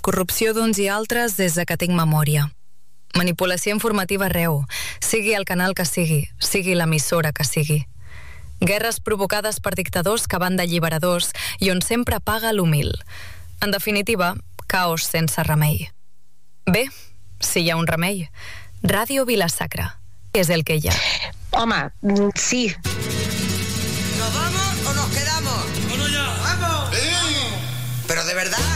Corrupció d'uns i altres des de que tinc memòria. Manipulació informativa arreu, sigui el canal que sigui l'emissora que sigui. Guerres provocades per dictadors que van d'alliberadors i on sempre paga l'humil. En definitiva, caos sense remei. Bé, si hi ha un remei, Ràdio Vila-sacra és el que hi ha. Home, sí. ¿Nos vamos o nos quedamos? ¡Bueno ya! ¡Vamos! ¡Sí! Pero de verdad.